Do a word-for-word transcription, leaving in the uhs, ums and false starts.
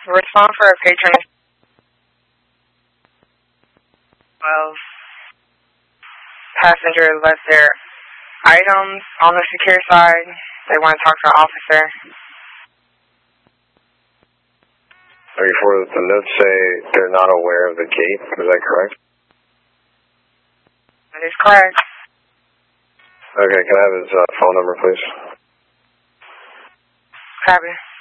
Respond for a patron. twelve. Passenger left their items on the secure side. They want to talk to an officer. thirty-four, the notes say they're not aware of the gate. Is that correct? That is correct. Okay, can I have his uh, phone number, please? Copy.